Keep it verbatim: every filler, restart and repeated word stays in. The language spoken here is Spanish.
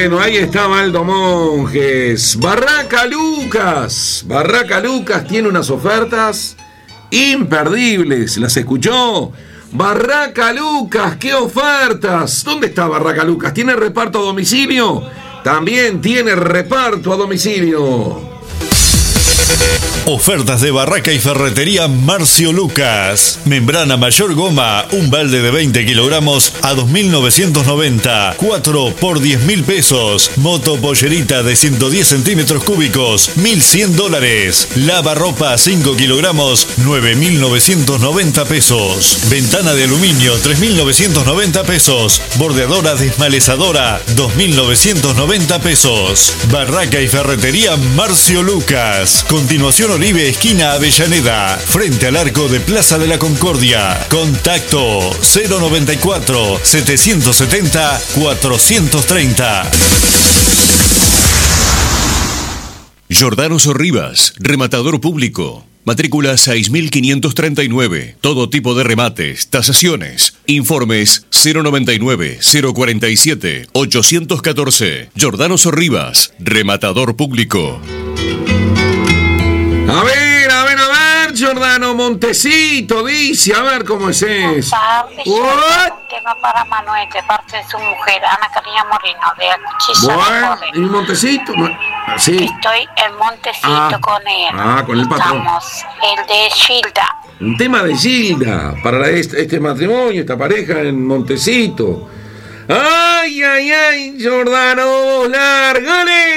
Bueno, ahí está Maldo Monjes. Barraca Lucas. Barraca Lucas tiene unas ofertas imperdibles. ¿Las escuchó? Barraca Lucas, ¿qué ofertas? ¿Dónde está Barraca Lucas? ¿Tiene reparto a domicilio? También tiene reparto a domicilio. Ofertas de Barraca y Ferretería Marcio Lucas. Membrana mayor goma, un balde de veinte kilogramos a dos mil novecientos noventa. cuatro por diez mil pesos. Moto pollerita de ciento diez centímetros cúbicos, mil cien dólares. Lavarropa cinco kilogramos, nueve mil novecientos noventa pesos. Ventana de aluminio, tres mil novecientos noventa pesos. Bordeadora desmalezadora, dos mil novecientos noventa pesos. Barraca y Ferretería Marcio Lucas. Continuación Oribe, esquina Avellaneda, frente al arco de Plaza de la Concordia. Contacto cero noventa y cuatro, setecientos setenta, cuatrocientos treinta. Giordano Sorribas, rematador público. Matrícula seis mil quinientos treinta y nueve. Todo tipo de remates, tasaciones. Informes cero noventa y nueve, cero cuarenta y siete, ochocientos catorce. Giordano Sorribas, rematador público. A ver, a ver, a ver, Giordano Montecito dice, a ver cómo es eso. Un tema para Manuel de parte de su mujer, Ana Karina Moreno, de Acuchilla. Bueno, ¿y Montecito? Sí. Estoy en Montecito ah, con él. Ah, con el patrón. Estamos, el de Gilda. Un tema de Gilda, para este, este matrimonio, esta pareja en Montecito. Ay, ay, ay, Giordano, lárgale.